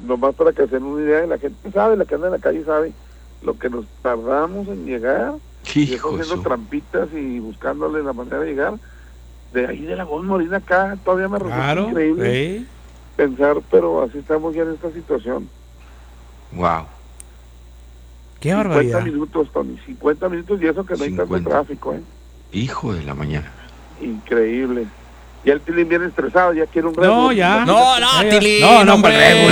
nomás para que se den una idea, la gente sabe, la que anda en la calle sabe lo que nos tardamos en llegar, y haciendo trampitas y buscándole la manera de llegar, de ahí de Lagón Morín acá, todavía me resulta increíble pensar, pero así estamos ya en esta situación. Wow. Qué barbaridad. 50 minutos, Tony, 50 minutos, y eso que no hay tanto tráfico, Hijo de la mañana. Increíble. Ya el Tilín viene estresado, ya quiere un Red Bull. No, ya. No, Tilín. No, hombre.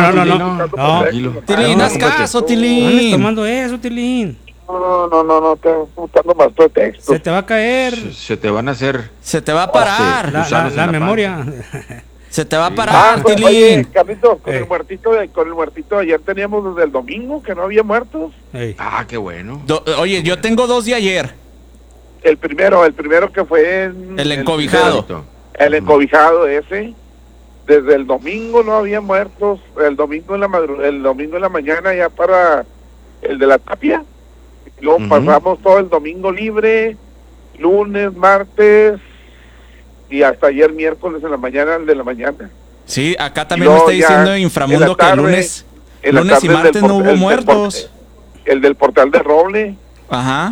No. Tilín, haz caso, Tilín. No andes tomando eso, Tilín. No, te buscando más tu texto. Se te va a caer. Se te van a hacer. Se te va a parar. La memoria. Se te va a parar, Tilín. Tilín. Carlitos, con el muertito de ayer teníamos desde el domingo que no había muertos. Qué bueno. Oye, yo tengo 2 de ayer. El primero que fue el encobijado. El encobijado ese. Desde el domingo no había muertos. El domingo en la mañana ya para el de la Tapia. Y luego pasamos todo el domingo libre, lunes, martes y hasta ayer miércoles en la mañana, el de la mañana. Sí, acá también me está diciendo Inframundo que lunes y martes no hubo muertos. El del portal de Roble. Ajá.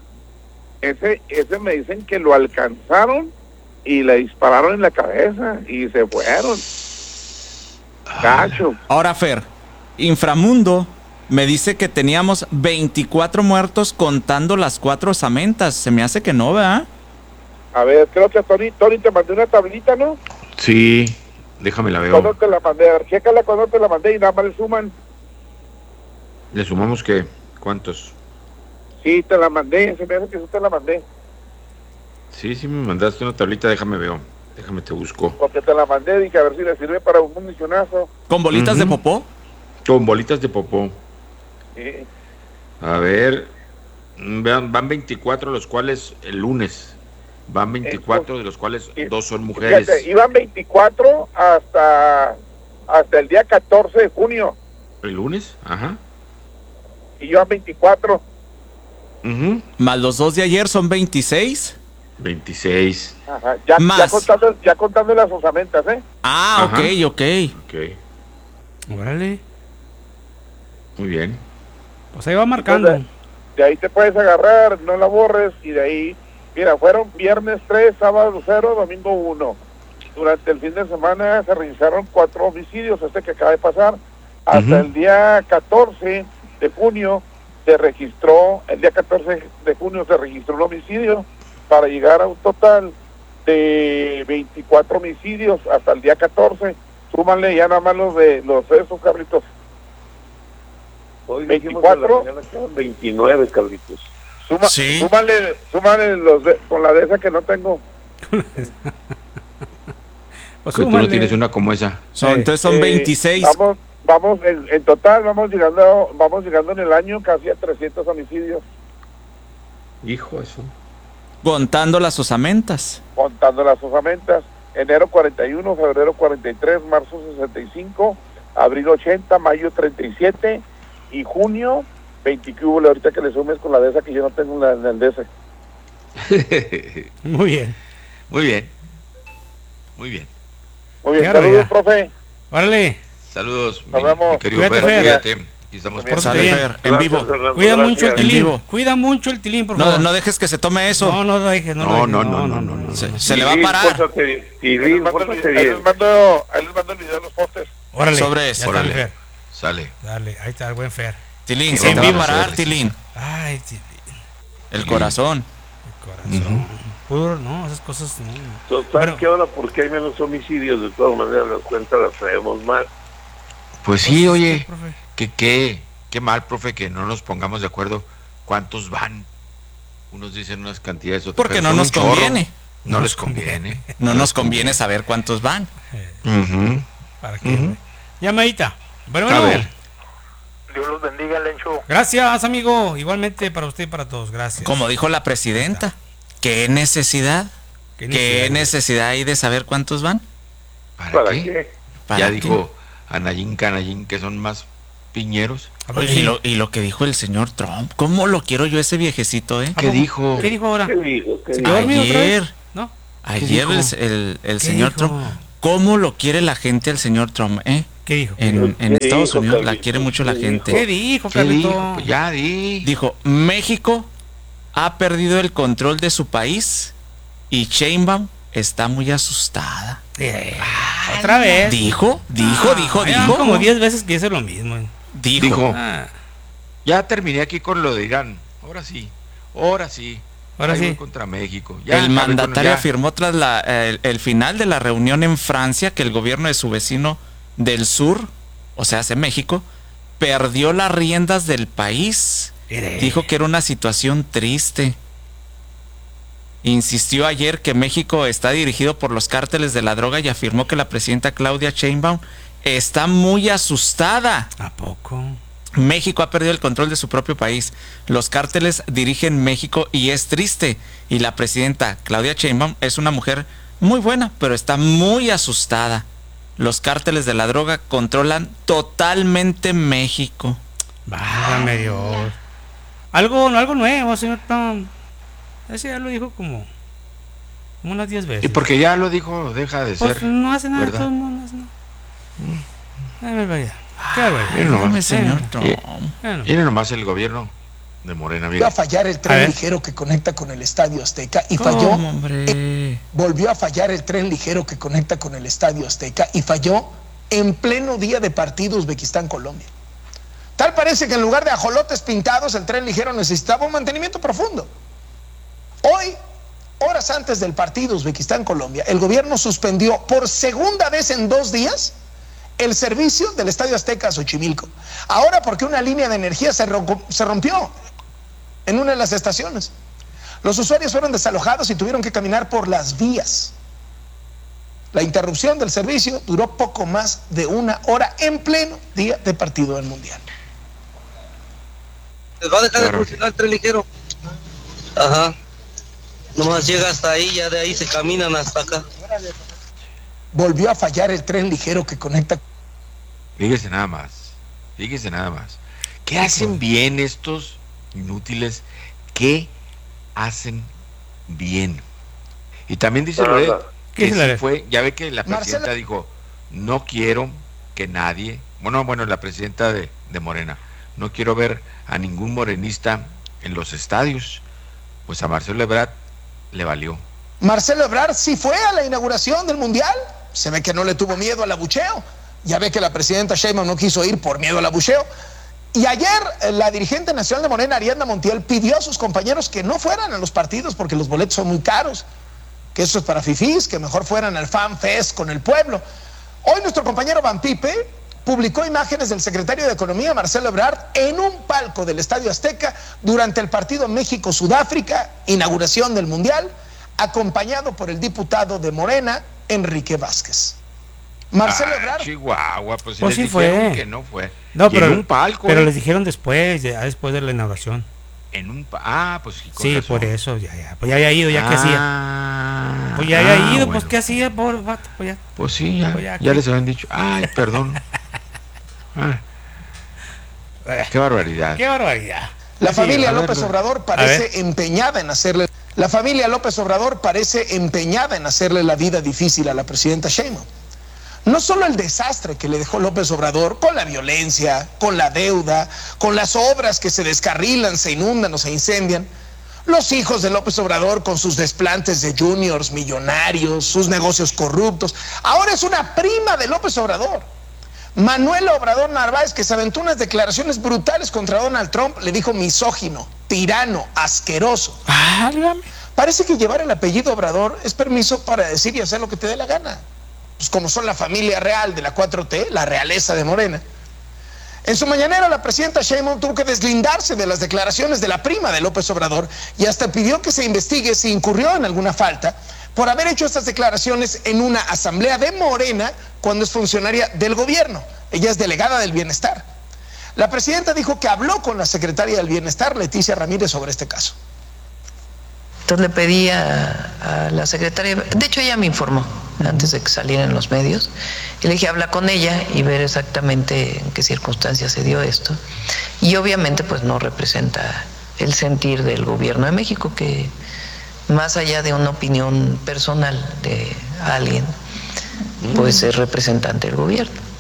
Ese me dicen que lo alcanzaron y le dispararon en la cabeza y se fueron. Cacho. Ahora, Fer, Inframundo me dice que teníamos 24 muertos contando las 4 osamentas. Se me hace que no, ¿verdad? A ver, creo que Tony te mandé una tablita, ¿no? Sí, déjame la veo. ¿Cuándo te la mandé? A ver, chécala cuando te la mandé y nada más le suman. ¿Le sumamos qué? ¿Cuántos? Sí, te la mandé, se me hace que sí te la mandé. Sí, me mandaste una tablita, déjame te busco. Porque te la mandé, dije a ver si le sirve para un municionazo. ¿Con bolitas de popó? Con bolitas de popó. Sí. A ver, van 24, los cuales el lunes. Van 24, de los cuales 2 son mujeres. Fíjate, iban 24 hasta el día 14 de junio. ¿El lunes? Ajá. Y iban 24. Más los 2 de ayer son 26. 26. Ajá. Ya contando las osamentas, ¿eh? Ah, ok. Órale. Muy bien. Pues ahí va marcando. Entonces, de ahí te puedes agarrar, no la borres, y de ahí, mira, fueron viernes 3, sábado 0, domingo 1. Durante el fin de semana se registraron 4 homicidios, que acaba de pasar. Hasta el día 14 de junio se registró un homicidio, para llegar a un total de 24 homicidios hasta el día 14. Súmanle ya nada más los esos, Carlitos. Hoy 24. 29, Carlitos. Súmale con la de esa que no tengo. Pues que tú no tienes una como esa. Entonces son 26. Vamos en total vamos llegando en el año casi a 300 homicidios. Hijo, eso. Contando las osamentas. Enero 41, febrero 43, marzo 65, abril 80, mayo 37 y junio 20. Ahorita que le sumes con la de esa que yo no tengo en el de ese. Muy bien. Saludos, profe. Órale. Saludos. Nos vemos. Mi querido Cuídate, Fer, Fer. cuídate. Y estamos por en vivo. Cuida mucho el En Tilín. vivo. Cuida mucho el Tilín, por favor. No dejes que se tome eso. No lo dejes. No. Se le va a parar. Tilín, pórtate bien. Ahí les mando el video de los postes. Órale. Sobre eso. Ya está el Fer. Sale. Dale, ahí está el buen Fer. Tilín, se te va a parar, Tilín. Ay, Tilín. El corazón. No, esas cosas no. ¿Sabes qué hora? Porque hay menos homicidios, de todas maneras las cuentas las traemos mal. Pues sí, oye, profe. qué mal, profe, que no nos pongamos de acuerdo cuántos van. Unos dicen unas cantidades, otros. Porque no nos conviene. No les conviene. No nos conviene saber cuántos van. ¿Para qué? Llamadita. Bueno. A ver. Dios los bendiga, Lencho. Gracias, amigo. Igualmente para usted y para todos. Gracias. Como dijo la presidenta, ¿qué necesidad? ¿Qué necesidad hay de saber cuántos van? ¿Para qué? ¿Para Ya qué? dijo Anayín Canayín que son más piñeros. Oye, y lo que dijo el señor Trump, ¿cómo lo quiero yo ese viejecito, eh? ¿Qué dijo? ¿Qué dijo ahora? ¿Qué dijo? ¿Se quedó dormido otra vez? Ayer el señor Trump, ¿cómo lo quiere la gente al señor Trump, eh? ¿Qué dijo? En ¿Qué Estados dijo, Unidos la Carlitos? quiere mucho la ¿Qué gente. ¿Qué dijo, ¿Qué Carlito? dijo? Pues ya di. Dijo, México ha perdido el control de su país y Sheinbaum está muy asustada. Otra vez. Dijo. Ya como 10 veces que dice lo mismo. Dijo. Ah, Ya terminé aquí con lo de Irán. Ahora sí. Ahora Ahí sí. voy contra México. Ya El acabé con- mandatario ya. afirmó tras el final de la reunión en Francia que el gobierno de su vecino del sur, o sea, hace México, perdió las riendas del país. Dijo que era una situación triste. Insistió ayer que México está dirigido por los cárteles de la droga y afirmó que la presidenta Claudia Sheinbaum está muy asustada. ¿A poco? México ha perdido el control de su propio país. Los cárteles dirigen México y es triste. Y la presidenta Claudia Sheinbaum es una mujer muy buena, pero está muy asustada. Los cárteles de la droga controlan totalmente México. Válgame Dios. Algo nuevo, señor Tom. Ese ya lo dijo como unas 10 veces. Y porque ya lo dijo, deja de Pues ser. no hace nada, ¿verdad? Tom, no hace nada. Qué barbaridad. Qué barbaridad. Miren nomás. Dígame, señor Trump. Bueno, Miren nomás el gobierno de Morena. Volvió a Miren. fallar el A tren ver. ligero que conecta con el Estadio Azteca y falló. ¿Cómo, hombre? Volvió a fallar el tren ligero que conecta con el Estadio Azteca y falló en pleno día de partido Uzbekistán-Colombia. Tal parece que en lugar de ajolotes pintados, el tren ligero necesitaba un mantenimiento profundo. Hoy, horas antes del partido Uzbekistán-Colombia, el gobierno suspendió por segunda vez en 2 días el servicio del Estadio Azteca a Xochimilco. Ahora porque una línea de energía se rompió en una de las estaciones. Los usuarios fueron desalojados y tuvieron que caminar por las vías. La interrupción del servicio duró poco más de 1 hora en pleno día de partido del Mundial. Les va a dejar de Claro. funcionar el tren ligero. Ajá. Nomás llega hasta ahí, ya de ahí se caminan hasta acá. Volvió a fallar el tren ligero que conecta. Fíjese nada más. Fíjese nada más. ¿Qué hacen bien estos inútiles? ¿Qué hacen bien? Y también dice Nada. Loret ¿Qué que dice sí Loret? fue, ya ve que la presidenta Marcela- dijo, no quiero que nadie, bueno, la presidenta de Morena, no quiero ver a ningún morenista en los estadios. Pues a Marcelo Ebrard le valió. Marcelo Ebrard sí fue a la inauguración del Mundial. Se ve que no le tuvo miedo al abucheo. Ya ve que la presidenta Sheinbaum no quiso ir por miedo al abucheo. Y ayer la dirigente nacional de Morena, Ariadna Montiel, pidió a sus compañeros que no fueran a los partidos porque los boletos son muy caros, que eso es para fifís, que mejor fueran al Fan Fest con el pueblo. Hoy nuestro compañero Van Pipe publicó imágenes del secretario de Economía, Marcelo Ebrard, en un palco del Estadio Azteca durante el partido México-Sudáfrica, inauguración del Mundial, acompañado por el diputado de Morena, Enrique Vázquez. Marcelo Ebrard. Chihuahua, pues, Pues les sí fue. dijeron que no fue. no, Y pero, en un palco. pero les dijeron después, ya después de la inauguración. Pues sí, con Sí, razón. por eso, ya. Pues ya había ido, ya que hacía. Ah, Pues ya había ido, bueno. pues qué hacía, pobre vato, pues ya. Pues sí, ya, Pues ya, ya ¿qué? les habían dicho. Ay, perdón. Ah, qué barbaridad. Qué barbaridad. La Sí, familia a ver, López lo- Obrador parece empeñada en hacerle. La familia López Obrador parece empeñada en hacerle la vida difícil a la presidenta Sheinbaum. No solo el desastre que le dejó López Obrador con la violencia, con la deuda, con las obras que se descarrilan, se inundan o se incendian, los hijos de López Obrador con sus desplantes de juniors millonarios, sus negocios corruptos. Ahora es una prima de López Obrador. Manuela Obrador Narváez, que se aventó unas declaraciones brutales contra Donald Trump, le dijo misógino, tirano, asqueroso. Válgame. Parece que llevar el apellido Obrador es permiso para decir y hacer lo que te dé la gana. Pues como son la familia real de la 4T, la realeza de Morena. En su mañanera, la presidenta Sheinbaum tuvo que deslindarse de las declaraciones de la prima de López Obrador y hasta pidió que se investigue si incurrió en alguna falta por haber hecho estas declaraciones en una asamblea de Morena cuando es funcionaria del gobierno. Ella es delegada del bienestar. La presidenta dijo que habló con la secretaria del bienestar, Leticia Ramírez, sobre este caso. Entonces le pedí a la secretaria, de hecho ella me informó antes de que saliera en los medios, y le dije habla con ella y ver exactamente en qué circunstancias se dio esto. Y obviamente pues no representa el sentir del gobierno de México, que más allá de una opinión personal de alguien, pues es representante del gobierno.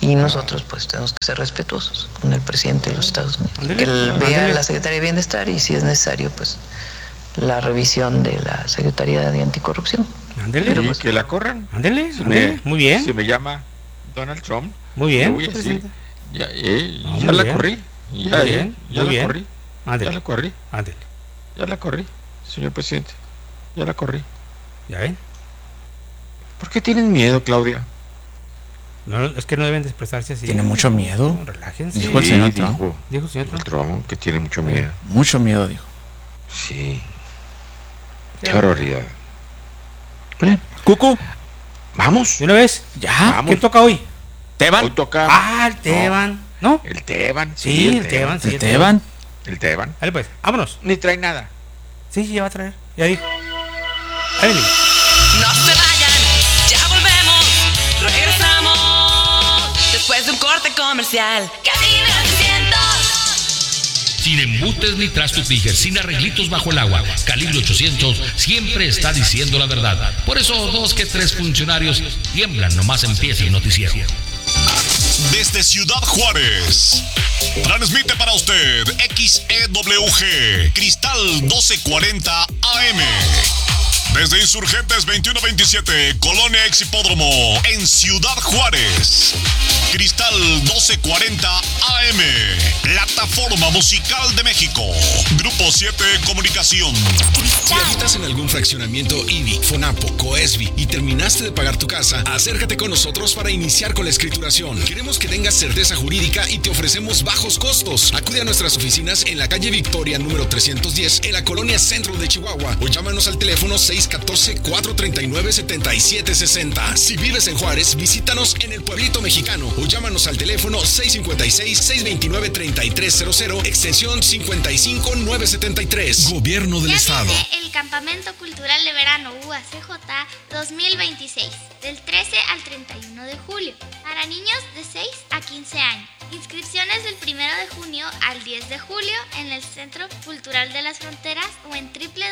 Y nosotros pues tenemos que ser respetuosos con el presidente de los Estados Unidos. Que él vea a la Secretaría de Bienestar y si es necesario pues la revisión de la Secretaría de Anticorrupción. Ándele, pues, que la corran. Ándele, muy bien. Si me llama Donald Trump, muy bien. Voy a decir, ya la corrí. Ya la corrí. Ándele. Ya la corrí. Ándele. Ya la corrí, señor presidente. Ya la corrí. ¿Ya ven? ¿Por qué tienen miedo, Claudia? No, es que no deben de expresarse así. Tiene mucho miedo. No, relájense. Dijo el señor Trump. Dijo el señor Trump que tiene mucho miedo. Mucho miedo, dijo. Sí. Qué barbaridad. Bien. Cucu. Vamos. ¿De una vez? Ya. Vamos. ¿Quién toca hoy? Teban. Hoy toca. El Teban. ¿No? El Teban. Sí, el Teban. El Teban. El Teban. Dale pues, vámonos. Ni trae nada. Sí, ya va a traer. Ya dijo. Ahí viene. No se vayan, ya volvemos, regresamos después de un corte comercial. Cadena 800. Sin embutes ni trastos Tiger, sin arreglitos bajo el agua. Calibre 800 siempre está diciendo la verdad. Por eso 2 que 3 funcionarios tiemblan nomás empieza el noticiero. Desde Ciudad Juárez, transmite para usted XEWG Cristal 1240 AM. Desde Insurgentes 2127, Colonia Ex Hipódromo, en Ciudad Juárez. Cristal 1240 AM, Plataforma Musical de México. Grupo 7 Comunicación. Si habitas en algún fraccionamiento IBI, FONAPO, COESBI y terminaste de pagar tu casa, acércate con nosotros para iniciar con la escrituración. Queremos que tengas certeza jurídica y te ofrecemos bajos costos. Acude a nuestras oficinas en la calle Victoria número 310 en la colonia Centro de Chihuahua o llámanos al teléfono 614-439-7760. Si vives en Juárez, visítanos en el Pueblito Mexicano o llámanos al teléfono 656-629-3300, extensión 55973. Gobierno del Estado. El Campamento Cultural de Verano UACJ 2026, del 13 al 31 de julio, para niños de 6 a 15 años. Inscripciones del 1 de junio al 10 de julio en el Centro Cultural de las Fronteras o en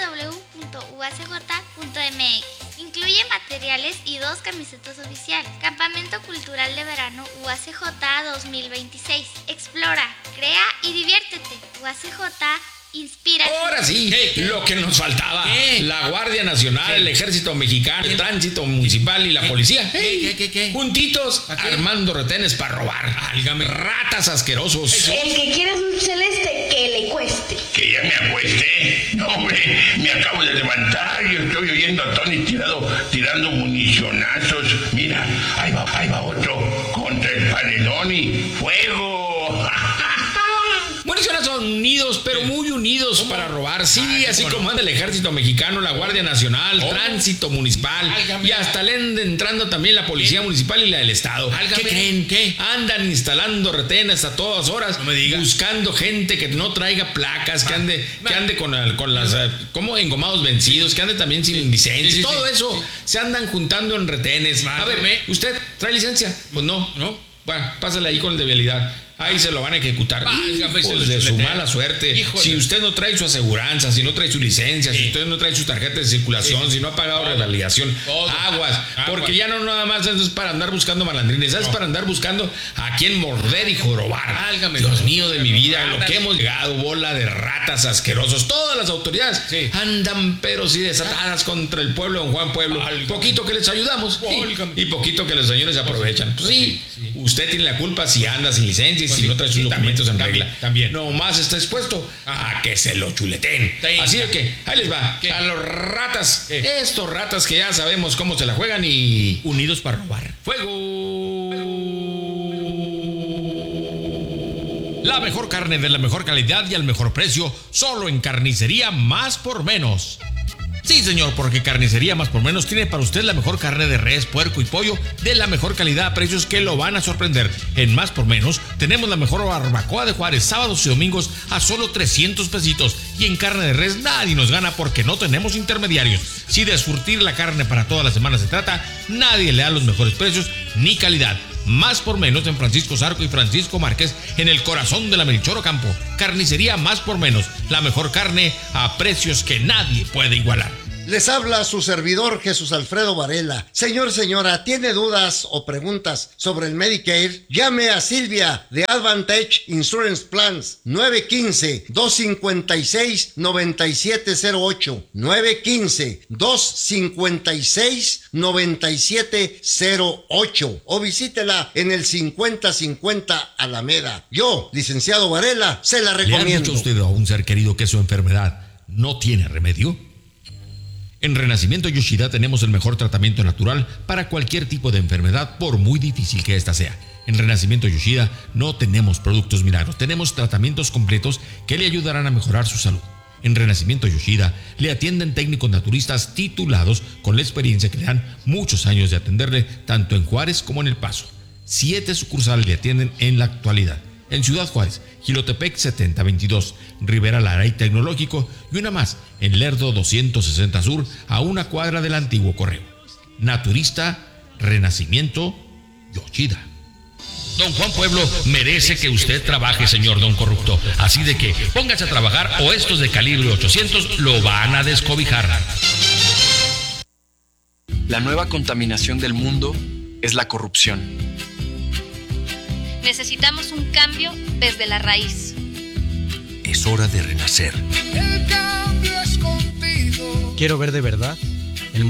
www.uacj.mx. Incluye materiales y 2 camisetas oficiales. Campamento Cultural de Verano UACJ 2026. Explora, crea y diviértete. UACJ inspira. Ahora sí, lo que nos faltaba. La Guardia Nacional, el Ejército Mexicano, el Tránsito Municipal y la Policía. ¿Qué? Juntitos, armando retenes para robar. Álgame, ratas asquerosos. El que quiera un celeste, que le cueste. ¿Que ya me acuesté? No, hombre, me acabo de levantar y estoy oyendo a Tony tirando municionazos. Mira, ahí va otro contra el paredón y ¡fuego! Municionazos unidos, pero muy unidos para robar. Sí, así como anda el Ejército Mexicano, la Guardia Nacional, Tránsito Municipal y hasta le anda entrando también la Policía Municipal y la del Estado. ¿Qué creen? Andan instalando retenes a todas horas, buscando gente que no traiga placas, que ande con las como engomados vencidos, que ande también sin licencia. Todo eso se andan juntando en retenes. A ver, ¿usted trae licencia? Pues no. Bueno, pásale ahí con el de vialidad. Ahí se lo van a ejecutar. Pues de su mala suerte. Híjole. Si usted no trae su aseguranza, si no trae su licencia, si usted no trae su tarjeta de circulación, si no ha pagado revalidación, aguas. Porque ya no nada más es para andar buscando malandrines, es para andar buscando a quien morder y jorobar. Dios mío de mi vida, lo que hemos llegado, bola de ratas asquerosos. Todas las autoridades andan pero sí desatadas contra el pueblo de Don Juan Pueblo. Poquito que les ayudamos y poquito que los señores se aprovechan. Pues sí, usted tiene la culpa si anda sin licencia, si no trae sus documentos en regla. También. Nomás está expuesto a que se lo chuleten. Así de que, ahí les va. A los ratas, estos ratas que ya sabemos cómo se la juegan y unidos para robar. ¡Fuego! La mejor carne de la mejor calidad y al mejor precio, solo en Carnicería Más por Menos. Sí, señor, porque Carnicería Más por Menos tiene para usted la mejor carne de res, puerco y pollo de la mejor calidad a precios que lo van a sorprender. En Más por Menos tenemos la mejor barbacoa de Juárez, sábados y domingos a solo 300 pesitos. Y en carne de res nadie nos gana porque no tenemos intermediarios. Si de surtir la carne para toda la semana se trata, nadie le da los mejores precios ni calidad. Más por Menos en Francisco Zarco y Francisco Márquez, en el corazón de la Melchor Ocampo. Carnicería Más por Menos, la mejor carne a precios que nadie puede igualar. Les habla su servidor Jesús Alfredo Varela. Señor, señora, ¿tiene dudas o preguntas sobre el Medicare? Llame a Silvia de Advantage Insurance Plans 915-256-9708 915-256-9708 o visítela en el 5050 Alameda. Yo, licenciado Varela, se la recomiendo. ¿Le ha dicho usted a un ser querido que su enfermedad no tiene remedio? En Renacimiento Yoshida tenemos el mejor tratamiento natural para cualquier tipo de enfermedad, por muy difícil que ésta sea. En Renacimiento Yoshida no tenemos productos milagros, tenemos tratamientos completos que le ayudarán a mejorar su salud. En Renacimiento Yoshida le atienden técnicos naturistas titulados con la experiencia que le dan muchos años de atenderle tanto en Juárez como en El Paso. 7 sucursales le atienden en la actualidad. En Ciudad Juárez, Jilotepec 7022, Rivera Lara y Tecnológico, y una más en Lerdo 260 Sur, a una cuadra del antiguo correo. Naturista, Renacimiento Yoshida. Don Juan Pueblo merece que usted trabaje, señor don corrupto. Así de que póngase a trabajar o estos de calibre 800 lo van a descobijar. La nueva contaminación del mundo es la corrupción. Necesitamos un cambio desde la raíz. Es hora de renacer. El cambio es contigo. Quiero ver de verdad